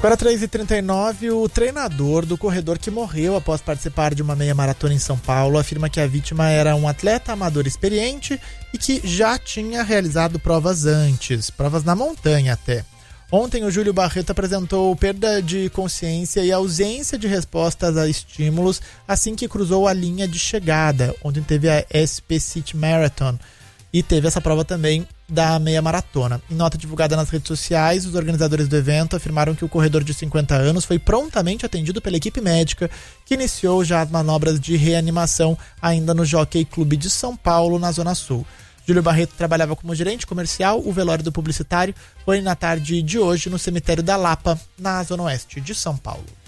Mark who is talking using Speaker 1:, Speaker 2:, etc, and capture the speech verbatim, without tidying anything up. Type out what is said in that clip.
Speaker 1: Para três e trinta e nove, o treinador do corredor que morreu após participar de uma meia maratona em São Paulo afirma que a vítima era um atleta amador experiente e que já tinha realizado provas antes, provas na montanha até. Ontem o Júlio Barreto apresentou perda de consciência e ausência de respostas a estímulos assim que cruzou a linha de chegada. Ontem teve a S P City Marathon e teve essa prova também da meia maratona. Em nota divulgada nas redes sociais, os organizadores do evento afirmaram que o corredor de cinquenta anos foi prontamente atendido pela equipe médica, que iniciou já as manobras de reanimação ainda no Jockey Club de São Paulo, na Zona Sul. Júlio Barreto trabalhava como gerente comercial. O velório do publicitário foi na tarde de hoje no cemitério da Lapa, na Zona Oeste de São Paulo.